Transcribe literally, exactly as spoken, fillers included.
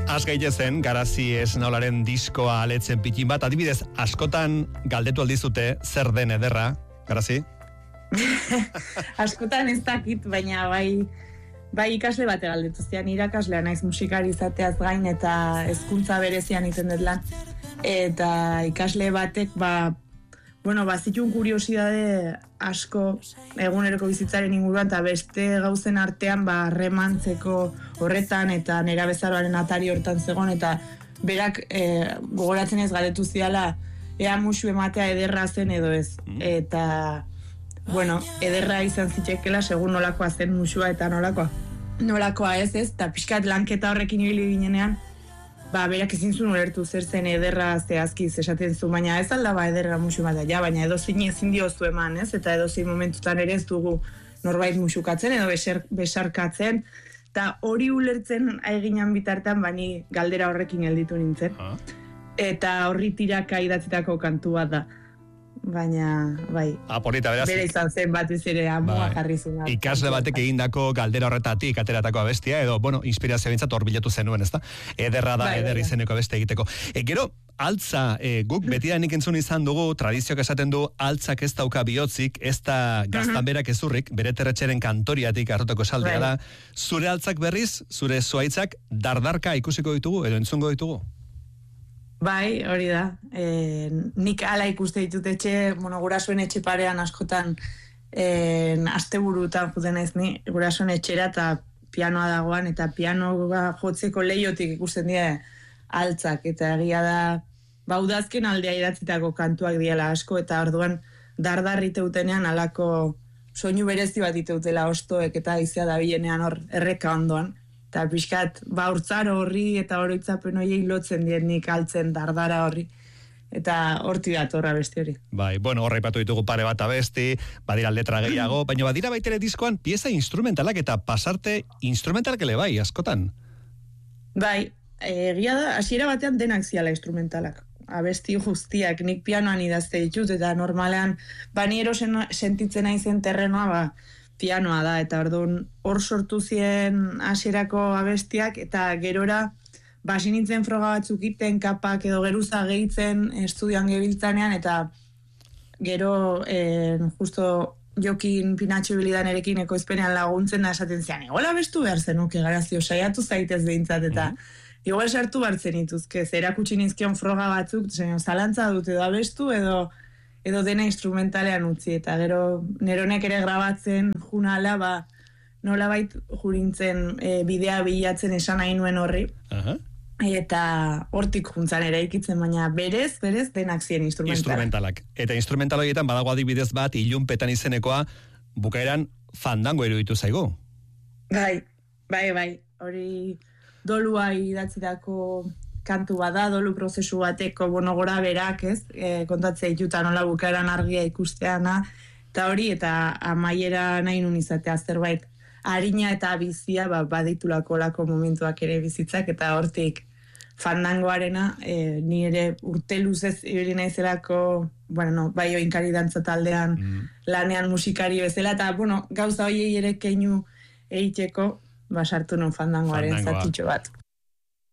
Az gaitezen, Garazi Esnaolaren diskoa aletzen pikin bat, adibidez, askotan galdetu aldizute zer den ederra, Garazi? Askotan ez dakit, baina bai, bai ikasle bate galdetu zian, irakaslea naiz musikari izateaz gain eta hezkuntza berezian iten dut lan. Eta ikasle batek, ba, bueno, bazitun kuriosidade asko eguneroko bizitzaren inguruan eta beste gauzen artean ba remantzeko horretan eta nera bezaroaren atari hortan zegon eta berak e, gogoratzen ez galdetu ziala ea musu ematea ederra zen edo ez. Eta, bueno, ederra izan zitekela segun nolakoa zen musua eta nolakoa. Nolakoa ez ez, eta pixkat lanketa horrekin ibili ginenean, ba, berak ezin zuen ulertu zer zen ederra zehazki esaten zu, baina ez alda ba ederra musu bat ja, baina edo zein ezin diozu eman, ez? Eta edo zein momentutan ere ez dugu norbait musukatzen edo beser, besarkatzen, eta hori ulertzen aiginan bitartean bani galdera horrekin gelditu nintzen. Ah. Eta horri tiraka idatzitako kantu bat da. Baina, bai, ah, polita, beraz, bere izan zen batez ere amua bai. Jarri zuen. Ikasle batek egindako galdera horretatik ateratako abestia, edo, bueno, inspirazio bintzat hor bilatu zenuen, ezta? Ederra da, bai, eder bai. Izeneko abeste egiteko. E, gero, altza, e, guk betidanik entzun izan dugu, tradizioak esaten du, altzak ez dauka bihotzik, ez da gaztanberak ezurrik, bere terretxeren kantoriatik hartutako esaldia bai. Da. Zure altzak berriz, zure zuaitzak, dardarka ikusiko ditugu, edo entzungo ditugu? Bai, hori da. E, nik ala ikuste ditut etxe, bueno, gurasoen etxe parean askotan e, asteburutan juten naiz ni, gurasoen etxera eta pianoa dagoan, eta pianoa jotzeko leiotik ikusten dira altzak, eta egia da, ba, udazken aldea idatzitako kantuak diela asko, eta orduan dardarri teutenean alako soinu berezi bat iteutela ostoek eta izia da bilenean hor erreka ondoan. Eta pixkat, ba, urtzaro horri eta oroitzapen horiei lotzen dien nik altzen dardara horri. Eta horti datorra beste hori. Bai, bueno, horra ipatu ditugu pare bat abesti, badira letra gehiago, baina badira baitere diskoan pieza instrumentalak eta pasarte instrumentalak ele bai, askotan. Bai, egia da, hasiera batean denak ziala instrumentalak. Abesti guztiak, nik pianoan idazte ditut, eta normalean, bani erosen sentitzen aizen terrenoa, ba, pianoa da, eta orduan hor sortu zien hasierako abestiak, eta gerora basi nintzen froga batzuk iten, kapak edo geruza gehitzen estudioan gebiltzanean, eta gero eh, justo Jokin Pinatxo Bilidan erekin ekoizpenean laguntzen da esaten zean, igual abestu behar zenuke Garazio, saiatu zaitez behintzat, eta mm. igual sartu bartzen ituzke, zerakutsi nizkion froga batzuk, zalantza dut edo abestu edo edo dena instrumentalean utzi, eta gero neronek ere grabatzen junala, ba, nola bait jurintzen e, bidea bilatzen esan nahi nuen horri, uh-huh. Eta hortik juntzan ere ikitzen, baina berez, berez, denak ziren instrumentalak. Instrumentalak. Eta instrumental horietan badago adibidez bat, ilunpetan izenekoa, bukaeran fandango eruditu zaigu. Bai, bai, bai, hori dolua idatzitako kantu bada, dolu prozesu bateko bonogora berak, ez, e, kontatzea dituta nola bukaeran argia ikusteana, eta hori, eta amaiera nahi nun izatea zerbait, harina eta bizia, ba, baditulako lako momentuak ere bizitzak, eta hortik fandangoarena, e, ni ere urte luzez ibili naizelako, bueno, no, bai oinkari dantza taldean, mm. lanean musikari bezala, eta, bueno, gauza hoiei ere keinu egiteko, ba, sartu non fandangoaren zatitxo bat.